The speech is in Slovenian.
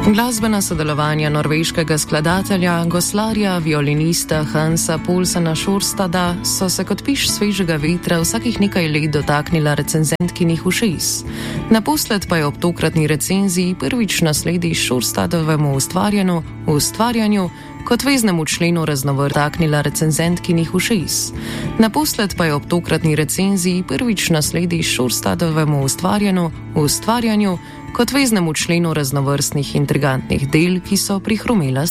Glasbena sodelovanja norveškega skladatelja, goslarja, violinista Hansa Poulsena Sjørstada so se kot piš svežega vetra vsakih nekaj let dotaknila recenzentkinih ušes. Naposled pa je ob tokratni recenziji prvič nasledi Sjørstadovemu ustvarjanju kot veznemu členu raznovrtaknila recenzentkinih ušes. Naposled pa je ob tokratni recenziji prvič nasledi Sjørstadovemu ustvarjanju kot veznemu členu raznovrstnih intrigantnih del, ki so prihrumela